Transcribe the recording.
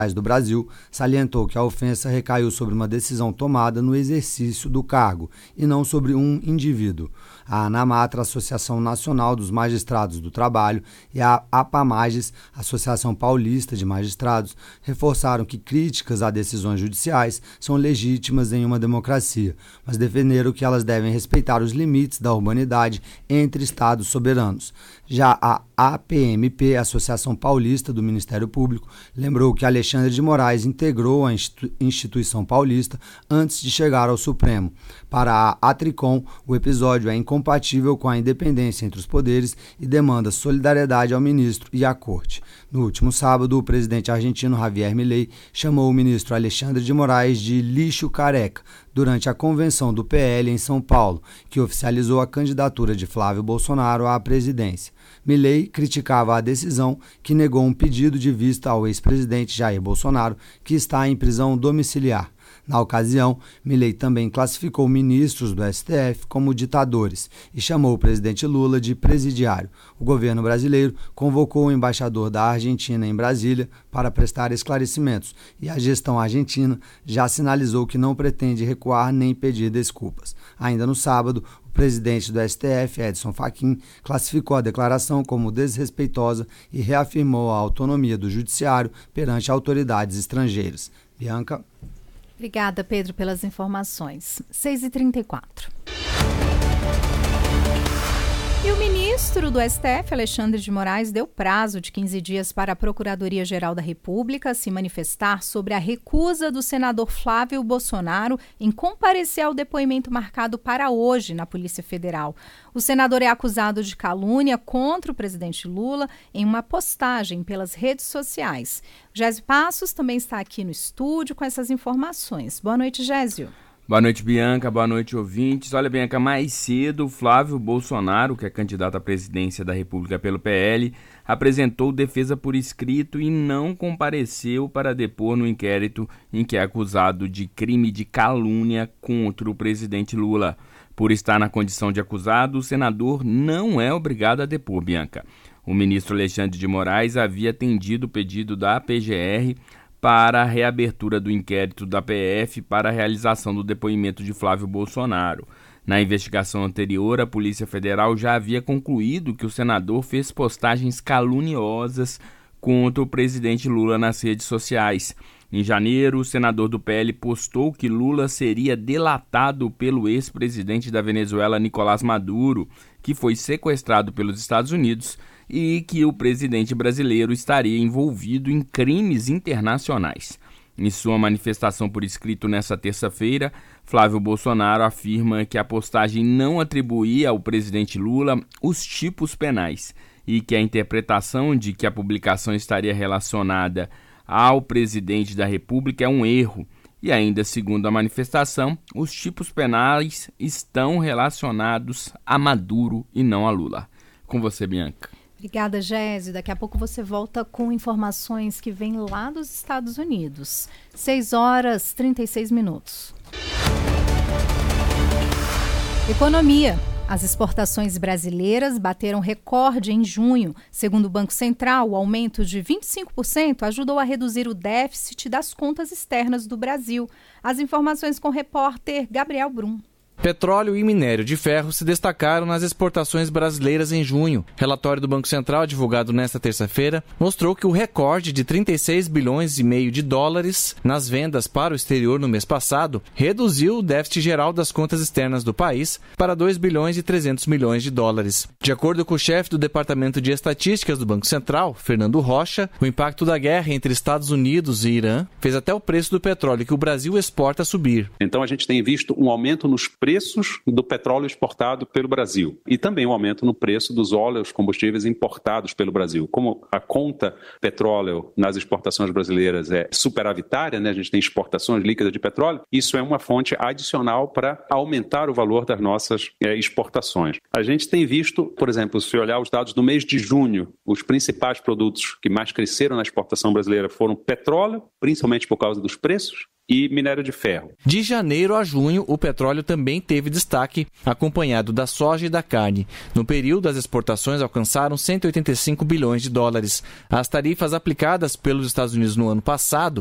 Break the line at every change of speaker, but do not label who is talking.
do Brasil, salientou que a ofensa recaiu sobre uma decisão tomada no exercício do cargo e não sobre um indivíduo. A ANAMATRA, Associação Nacional dos Magistrados do Trabalho, e a APAMAGES, Associação Paulista de Magistrados, reforçaram que críticas a decisões judiciais são legítimas em uma democracia, mas defenderam que elas devem respeitar os limites da urbanidade entre Estados soberanos. Já a APMP, Associação Paulista do Ministério Público, lembrou que Alexandre de Moraes integrou a instituição paulista antes de chegar ao Supremo. Para a Atricom, o episódio é incompatível com a independência entre os poderes e demanda solidariedade ao ministro e à corte. No último sábado, o presidente argentino Javier Milei chamou o ministro Alexandre de Moraes de lixo careca durante a convenção do PL em São Paulo, que oficializou a candidatura de Flávio Bolsonaro à presidência. Milei criticava a decisão, que negou um pedido de vista ao ex-presidente Jair Bolsonaro, que está em prisão domiciliar. Na ocasião, Milei também classificou ministros do STF como ditadores e chamou o presidente Lula de presidiário. O governo brasileiro convocou o embaixador da Argentina em Brasília para prestar esclarecimentos e a gestão argentina já sinalizou que não pretende recuar nem pedir desculpas. Ainda no sábado, o presidente do STF, Edson Fachin, classificou a declaração como desrespeitosa e reafirmou a autonomia do judiciário perante autoridades estrangeiras. Bianca.
Obrigada, Pedro, pelas informações. 6h34. E o ministro do STF, Alexandre de Moraes, deu prazo de 15 dias para a Procuradoria-Geral da República se manifestar sobre a recusa do senador Flávio Bolsonaro em comparecer ao depoimento marcado para hoje na Polícia Federal. O senador é acusado de calúnia contra o presidente Lula em uma postagem pelas redes sociais. Gésio Passos também está aqui no estúdio com essas informações. Boa noite, Gésio.
Boa noite, Bianca. Boa noite, ouvintes. Olha, Bianca, mais cedo, Flávio Bolsonaro, que é candidato à presidência da República pelo PL, apresentou defesa por escrito e não compareceu para depor no inquérito em que é acusado de crime de calúnia contra o presidente Lula. Por estar na condição de acusado, o senador não é obrigado a depor, Bianca. O ministro Alexandre de Moraes havia atendido o pedido da PGR para a reabertura do inquérito da PF para a realização do depoimento de Flávio Bolsonaro. Na investigação anterior, a Polícia Federal já havia concluído que o senador fez postagens caluniosas contra o presidente Lula nas redes sociais. Em janeiro, o senador do PL postou que Lula seria delatado pelo ex-presidente da Venezuela, Nicolás Maduro, que foi sequestrado pelos Estados Unidos, e que o presidente brasileiro estaria envolvido em crimes internacionais. Em sua manifestação por escrito nesta terça-feira, Flávio Bolsonaro afirma que a postagem não atribuía ao presidente Lula os tipos penais e que a interpretação de que a publicação estaria relacionada ao presidente da República é um erro. E ainda, segundo a manifestação, os tipos penais estão relacionados a Maduro e não a Lula. Com você, Bianca.
Obrigada, Gésio. Daqui a pouco você volta com informações que vêm lá dos Estados Unidos. 6h36. Economia. As exportações brasileiras bateram recorde em junho. Segundo o Banco Central, o aumento de 25% ajudou a reduzir o déficit das contas externas do Brasil. As informações com o repórter Gabriel Brum.
Petróleo e minério de ferro se destacaram nas exportações brasileiras em junho. Relatório do Banco Central, divulgado nesta terça-feira, mostrou que o recorde de 36 bilhões e meio de dólares nas vendas para o exterior no mês passado reduziu o déficit geral das contas externas do país para 2 bilhões e 300 milhões de dólares. De acordo com o chefe do Departamento de Estatísticas do Banco Central, Fernando Rocha, o impacto da guerra entre Estados Unidos e Irã fez até o preço do petróleo que o Brasil exporta subir.
Então a gente tem visto um aumento nos preços do petróleo exportado pelo Brasil e também um aumento no preço dos óleos combustíveis importados pelo Brasil. Como a conta petróleo nas exportações brasileiras é superavitária, né? A gente tem exportações líquidas de petróleo, isso é uma fonte adicional para aumentar o valor das nossas exportações. A gente tem visto, por exemplo, se olhar os dados do mês de junho, os principais produtos que mais cresceram na exportação brasileira foram petróleo, principalmente por causa dos preços, e minério de ferro.
De janeiro a junho, o petróleo também teve destaque, acompanhado da soja e da carne. No período, as exportações alcançaram 185 bilhões de dólares. As tarifas aplicadas pelos Estados Unidos no ano passado